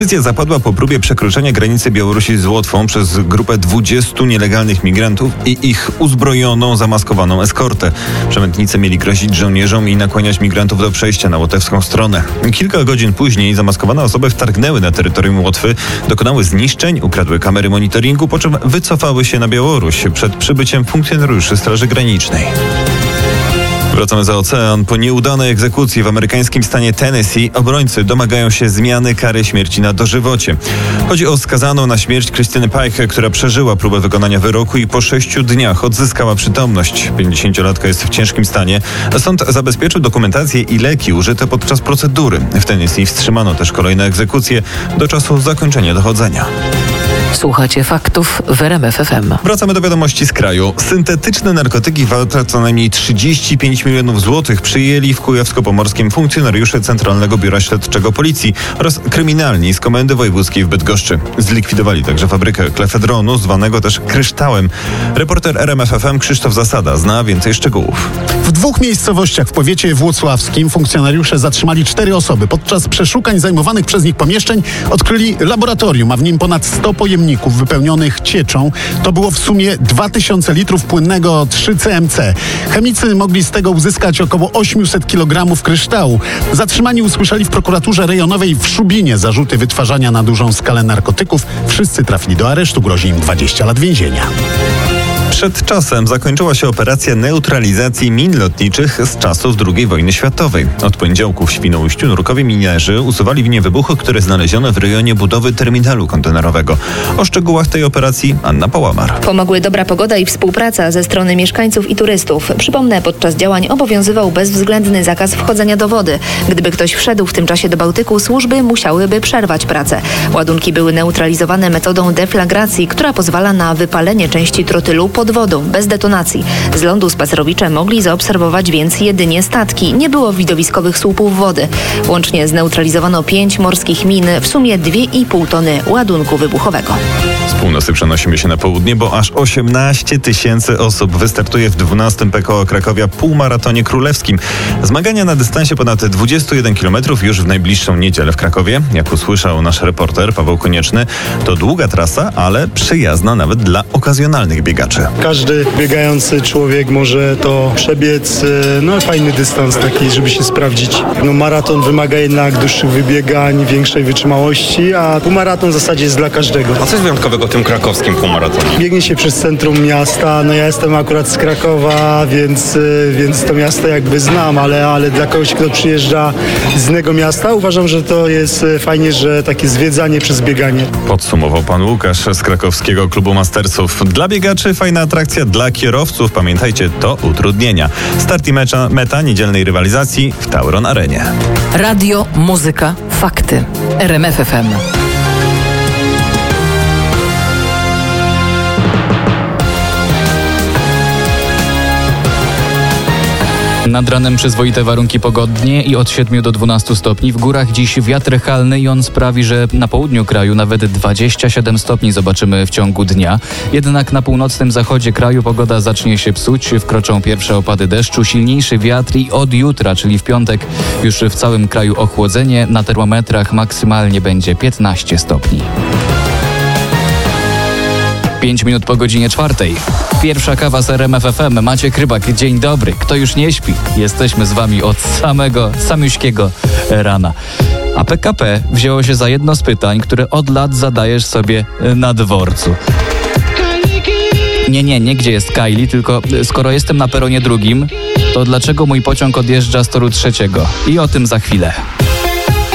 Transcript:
Decyzja zapadła po próbie przekroczenia granicy Białorusi z Łotwą przez grupę 20 nielegalnych migrantów i ich uzbrojoną, zamaskowaną eskortę. Przemytnicy mieli grozić żołnierzom i nakłaniać migrantów do przejścia na łotewską stronę. Kilka godzin później zamaskowane osoby wtargnęły na terytorium Łotwy, dokonały zniszczeń, ukradły kamery monitoringu, po czym wycofały się na Białoruś przed przybyciem funkcjonariuszy Straży Granicznej. Wracamy za ocean. Po nieudanej egzekucji w amerykańskim stanie Tennessee obrońcy domagają się zmiany kary śmierci na dożywocie. Chodzi o skazaną na śmierć Christine Pike, która przeżyła próbę wykonania wyroku i po 6 dniach odzyskała przytomność. 50-latka jest w ciężkim stanie. Sąd zabezpieczył dokumentację i leki użyte podczas procedury. W Tennessee wstrzymano też kolejne egzekucje do czasu zakończenia dochodzenia. Słuchacie faktów w RMF FM. Wracamy do wiadomości z kraju. Syntetyczne narkotyki warte co najmniej 35 milionów złotych przyjęli w Kujawsko-Pomorskim funkcjonariusze Centralnego Biura Śledczego Policji oraz kryminalni z Komendy Wojewódzkiej w Bydgoszczy. Zlikwidowali także fabrykę klefedronu, zwanego też kryształem. Reporter RMF FM Krzysztof Zasada zna więcej szczegółów. W 2 miejscowościach w powiecie włocławskim funkcjonariusze zatrzymali 4 osoby. Podczas przeszukań zajmowanych przez nich pomieszczeń odkryli laboratorium, a w nim ponad 100 pojemników wypełnionych cieczą. To było w sumie 2000 litrów płynnego 3CMC. Chemicy mogli z tego uzyskać około 800 kg kryształu. Zatrzymani usłyszeli w prokuraturze rejonowej w Szubinie zarzuty wytwarzania na dużą skalę narkotyków. Wszyscy trafili do aresztu, grozi im 20 lat więzienia. Przed czasem zakończyła się operacja neutralizacji min lotniczych z czasów II wojny światowej. Od poniedziałku w Świnoujściu nurkowi minerzy usuwali w nie wybuchy, które znaleziono w rejonie budowy terminalu kontenerowego. O szczegółach tej operacji Anna Połamar. Pomogły dobra pogoda i współpraca ze strony mieszkańców i turystów. Przypomnę, podczas działań obowiązywał bezwzględny zakaz wchodzenia do wody. Gdyby ktoś wszedł w tym czasie do Bałtyku, służby musiałyby przerwać pracę. Ładunki były neutralizowane metodą deflagracji, która pozwala na wypalenie części trotylu pod wodą, bez detonacji. Z lądu spacerowicze mogli zaobserwować więc jedynie statki. Nie było widowiskowych słupów wody. Łącznie zneutralizowano 5 morskich min, w sumie 2,5 tony ładunku wybuchowego. Z północy przenosimy się na południe, bo aż 18 000 osób wystartuje w 12. PKO Krakowia półmaratonie królewskim. Zmagania na dystansie ponad 21 km już w najbliższą niedzielę w Krakowie. Jak usłyszał nasz reporter Paweł Konieczny, to długa trasa, ale przyjazna nawet dla okazjonalnych biegaczy. Każdy biegający człowiek może to przebiec, fajny dystans taki, żeby się sprawdzić. Maraton wymaga jednak dłuższych wybiegań, większej wytrzymałości, a półmaraton w zasadzie jest dla każdego. A co jest wyjątkowego w tym krakowskim półmaratonie? Biegnie się przez centrum miasta, ja jestem akurat z Krakowa, więc to miasto jakby znam, ale dla kogoś, kto przyjeżdża z innego miasta, uważam, że to jest fajnie, że takie zwiedzanie przez bieganie. Podsumował pan Łukasz z krakowskiego klubu Mastersów. Dla biegaczy fajna atrakcja, dla kierowców, pamiętajcie, to utrudnienia. Start i meta niedzielnej rywalizacji w Tauron Arenie. Radio, muzyka, fakty. RMF FM. Nad ranem przyzwoite warunki pogodnie i od 7 do 12 stopni. W górach dziś wiatr halny i on sprawi, że na południu kraju nawet 27 stopni zobaczymy w ciągu dnia. Jednak na północnym zachodzie kraju pogoda zacznie się psuć. Wkroczą pierwsze opady deszczu, silniejszy wiatr i od jutra, czyli w piątek, już w całym kraju ochłodzenie. Na termometrach maksymalnie będzie 15 stopni. 5 minut po godzinie 4. Pierwsza kawa z RMF FM. Maciek Rybak, dzień dobry. Kto już nie śpi? Jesteśmy z wami od samiuśkiego rana. A PKP wzięło się za jedno z pytań, które od lat zadajesz sobie na dworcu. Nie, gdzie jest Kylie, tylko skoro jestem na peronie drugim, to dlaczego mój pociąg odjeżdża z toru 3? I o tym za chwilę.